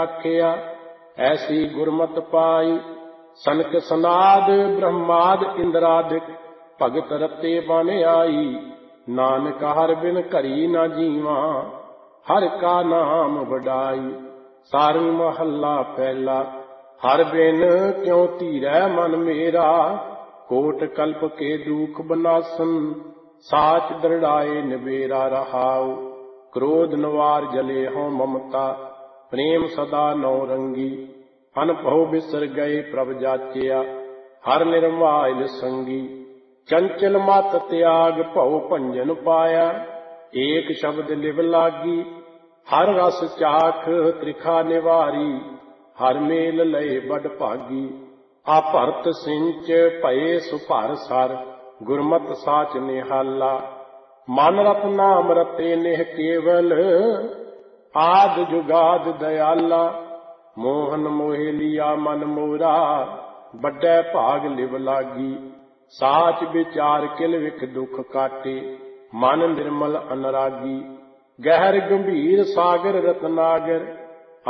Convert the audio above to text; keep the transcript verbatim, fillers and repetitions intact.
ਆਖਿਆ ਐਸੀ ਗੁਰਮਤਿ ਪਾਈ। ਸਨਕ ਸਨਾਦ ਬ੍ਰਹਮਾਦ ਇੰਦਰਾਦਿਕ ਭਗਤ ਰਤੇ ਬਨ ਆਈ। ਨਾਨਕ ਹਰਿ ਬਿਨ ਘਰੀ ਨਾ ਜੀਵਾਂ ਹਰਿ ਕਾ ਨਾਮ ਵਡਾਈ। ਸਾਰੰਗ ਮਹੱਲਾ ਪਹਿਲਾ। ਹਰਿ ਬਿਨ ਕਿਉ ਧੀਰੈ ਮਨ ਮੇਰਾ ਕੋਟ ਕਲਪ ਕੇ ਦੁਖ ਬਨਾਸਨ। ਸਾਚ ਦ੍ਰਿੜਾਏ ਨਿਬੇਰਾ ਰਹਾਉ ਕ੍ਰੋਧ ਨਵਾਰ ਜਲੇ ਹਉ ਮਮਤਾ। ਪ੍ਰੇਮ ਸਦਾ ਨੌ ਰੰਗੀ ਅਨਭਉ ਬਿਸਰ ਗਏ ਪ੍ਰਭ ਜਾਚਿਆ। ਹਰ ਨਿਰਮਾਇਲ ਸੰਗੀ ਚੰਚਲ ਮਤ ਤਿਆਗ ਭਉ ਭੰਜਨ ਪਾਇਆ। ਏਕ ਸ਼ਬਦ ਲਿਵ ਲਾਗੀ ਹਰ ਰਸ ਚਾਖ ਤ੍ਰਿਖਾ ਨਿਵਾਰੀ। ਹਰ ਮੇਲ ਲਏ ਬੜ ਭਾਗੀ ਆ ਭਰਤ ਸਿੰਚ ਭਏ ਸੁਭਰ ਸਰ। ਗੁਰਮਤਿ ਸਾਚ ਨਿਹਾਲਾ ਮਨ ਰਤ ਨਾਮ ਰਤੇ ਨਿਹ ਕੇਵਲ। ਆਦ ਜੁਗਾਦ ਦਇਆਲਾ ਮੋਹਨ ਮੋਹਿ ਲਿਆ ਮਨ ਮੋਰਾ। ਵੱਡੈ ਭਾਗ ਲਿਵ ਲਾਗੀ ਸਾਚ ਵਿਚਾਰ ਕਿਲ ਵਿਖ ਦੁਖ ਕਾਟੇ। ਮਨ ਨਿਰਮਲ ਅਨਰਾਗੀ ਗਹਿਰ ਗੰਭੀਰ ਸਾਗਰ ਰਤਨਾਗਰ।